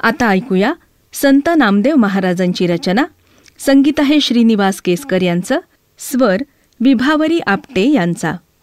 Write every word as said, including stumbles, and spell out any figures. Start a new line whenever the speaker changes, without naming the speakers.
आता ऐकूया संत नामदेव महाराजांची रचना. संगीत आहे श्रीनिवास केसकर यांचं, स्वर विभावरी आपटे यांचा.